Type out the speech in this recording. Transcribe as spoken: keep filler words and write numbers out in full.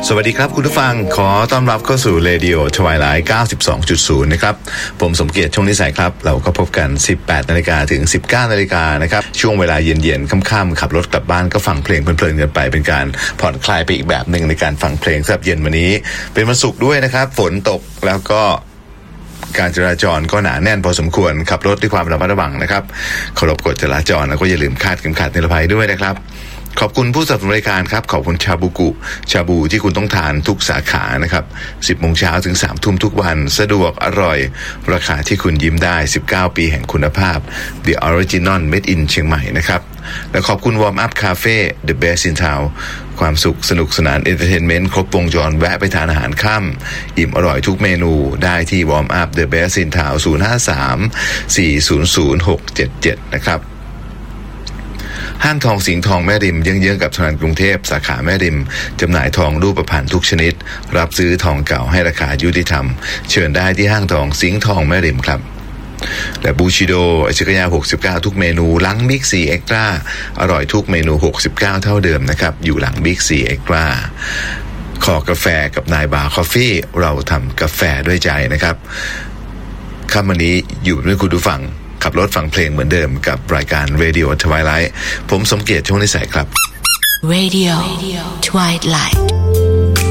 สวัสดีครับคุณผู้ฟังขอต้อนรับเข้าสู่ Radio Twilight เก้าสิบสองจุดศูนย์ นะครับผมสมเกียรติชงนิสัยครับเราก็พบกัน สิบแปดนาฬิกา ถึง สิบเก้านาฬิกา นะครับช่วงเวลาเย็นๆค่ำๆขับรถกลับบ้านก็ฟังเพลงเพลินๆกันไปเป็นการผ่อนคลายไปอีกแบบนึงในการฟังเพลงสำหรับเย็นวันนี้เป็นวันศุกร์ด้วยนะครับฝนตกแล้วก็การจราจรก็หนาแน่นพอสมควรขับรถด้วยความระมัดระวังนะครับเคารพกฎจราจรแล้วก็อย่าลืมคาดเข็มขัดนิรภัยด้วยนะครับขอบคุณผู้สนับสนุนรายการครับขอบคุณชาบูกุชาบูที่คุณต้องทานทุกสาขานะครับ สิบโมงเช้าถึง สามทุ่มทุกวันสะดวกอร่อยราคาที่คุณยิ้มได้สิบเก้าปีแห่งคุณภาพ The Original Made in เชียงใหม่นะครับและขอบคุณ Warm Up Cafe The Best in Town ความสุขสนุกสนานเอนเตอร์เทนเมนต์ครบวงจรแวะไปทานอาหารค่ำอิ่มอร่อยทุกเมนูได้ที่ Warm Up The Best in Town ศูนย์ ห้า สาม สี่ ศูนย์ ศูนย์ หก เจ็ด เจ็ดนะครับห้างทองสิงห์ทองแม่ริมเยื้องๆกับธนาคารกรุงเทพสาขาแม่ริมจำหน่ายทองรูปพรรณทุกชนิดรับซื้อทองเก่าให้ราคายุติธรรมเชิญได้ที่ห้างทองสิงห์ทองแม่ริมครับและบูชิโดไอชิกายาหกสิบเก้าทุกเมนูหลังบิ๊กซีเอ็กซ์ตร้าอร่อยทุกเมนูหกสิบเก้าเท่าเดิมนะครับอยู่หลังบิ๊กซีเอ็กซ์ตร้าขอกาแฟกับนายบาร์คอฟฟี่เราทำกาแฟด้วยใจนะครับค่ำวันนี้อยู่ด้วยคุณผู้ฟังขับรถฟังเพลงเหมือนเดิมกับรายการ Radio Twilight ผมสมเกียรติชงนิสัยครับ Radio Twilight